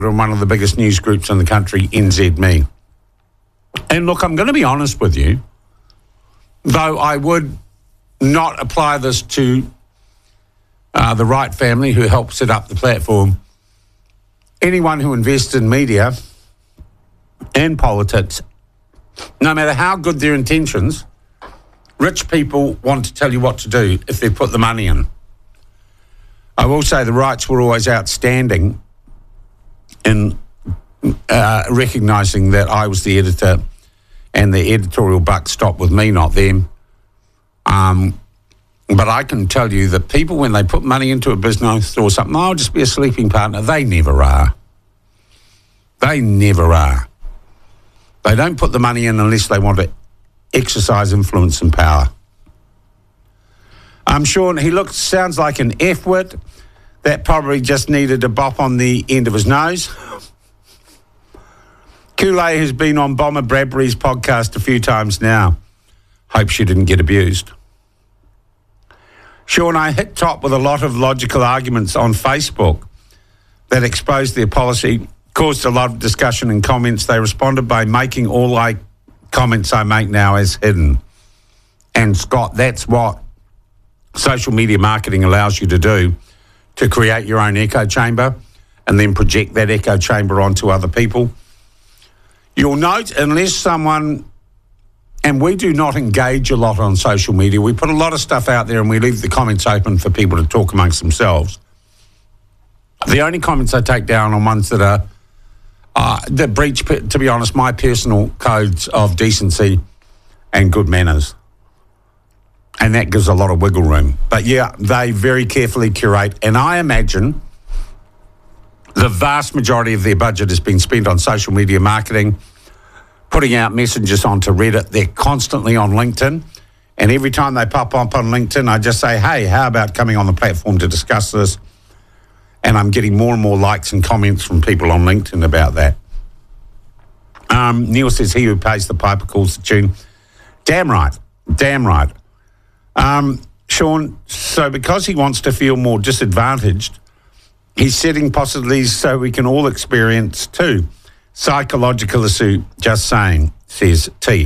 in one of the biggest news groups in the country, NZME. And look, I'm going to be honest with you, though I would not apply this to the Wright family who helped set up the platform. Anyone who invests in media and politics, no matter how good their intentions, rich people want to tell you what to do if they put the money in. I will say the Wrights were always outstanding in recognising that I was the editor and the editorial buck stopped with me, not them. But I can tell you that people, when they put money into a business or something, I'll just be a sleeping partner, they never are. They never are. They don't put the money in unless they want to exercise influence and power. Sean, sounds like an F-wit that probably just needed a bop on the end of his nose. Kool-Aid has been on Bomber Bradbury's podcast a few times now. Hope she didn't get abused. Sean, I hit top with a lot of logical arguments on Facebook that exposed their policy, caused a lot of discussion and comments. They responded by making all comments I make now as hidden. And Scott, that's what social media marketing allows you to do, to create your own echo chamber and then project that echo chamber onto other people. You'll note, unless someone, and we do not engage a lot on social media, we put a lot of stuff out there and we leave the comments open for people to talk amongst themselves. The only comments I take down are ones that are that breach, to be honest, my personal codes of decency and good manners. And that gives a lot of wiggle room. But yeah, they very carefully curate. And I imagine the vast majority of their budget has been spent on social media marketing, putting out messages onto Reddit. They're constantly on LinkedIn. And every time they pop up on LinkedIn, I just say, hey, how about coming on the platform to discuss this? And I'm getting more and more likes and comments from people on LinkedIn about that. Neil says, he who pays the piper calls the tune. Damn right. Damn right. Sean, so because he wants to feel more disadvantaged, he's setting possibilities so we can all experience too. Psychological issue, just saying, says T.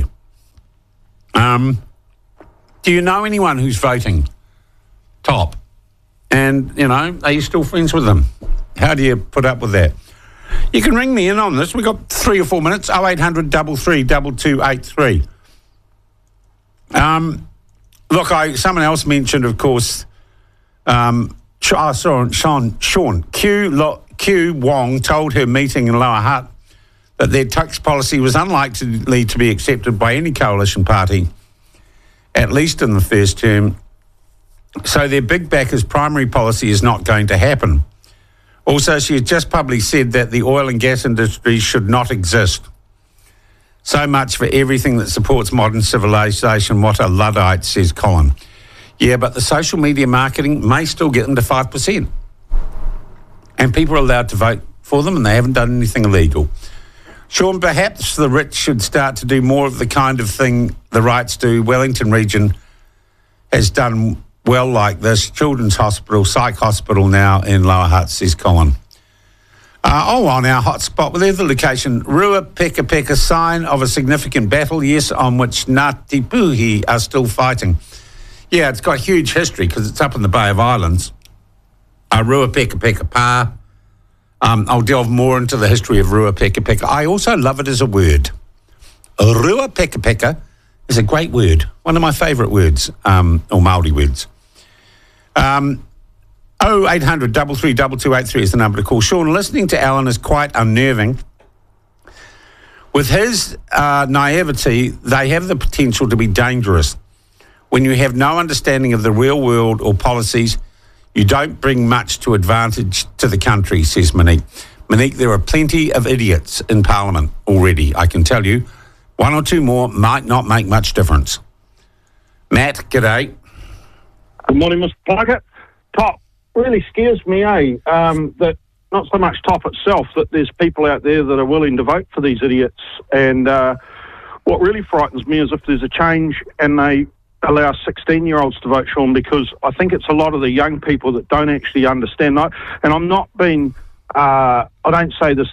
Do you know anyone who's voting top? And, are you still friends with them? How do you put up with that? You can ring me in on this. We've got 3 or 4 minutes, 0800 333 2283. Look, someone else mentioned, of course, Sean, Q Wong told her meeting in Lower Hutt that their tax policy was unlikely to be accepted by any coalition party, at least in the first term. So their big backers' primary policy is not going to happen. Also, she had just publicly said that the oil and gas industry should not exist. So much for everything that supports modern civilization. What a Luddite, says Colin. Yeah, but the social media marketing may still get them to 5%. And people are allowed to vote for them and they haven't done anything illegal. Sean, perhaps the rich should start to do more of the kind of thing the Wrights do. Wellington Region has done well like this. Children's Hospital, Psych Hospital now in Lower Hutt, says Colin. On our hotspot, well, there's the location. Ruapekapeka, sign of a significant battle, yes, on which Ngāti Puhi are still fighting. Yeah, it's got huge history because it's up in the Bay of Islands. Ruapekapeka Pa. I'll delve more into the history of Ruapekapeka. I also love it as a word. Ruapekapeka is a great word. One of my favourite words, or Māori words. 0800 333 2283 is the number to call. Sean, listening to Alan is quite unnerving. With his naivety, they have the potential to be dangerous. When you have no understanding of the real world or policies, you don't bring much to advantage to the country, says Monique. Monique, there are plenty of idiots in Parliament already, I can tell you. 1 or 2 more might not make much difference. Matt, g'day. Good morning, Mr. Plunkett. Top really scares me, that not so much top itself, that there's people out there that are willing to vote for these idiots. And what really frightens me is if there's a change and they allow 16-year-olds to vote, Sean, because I think it's a lot of the young people that don't actually understand. And I'm not being, I don't say this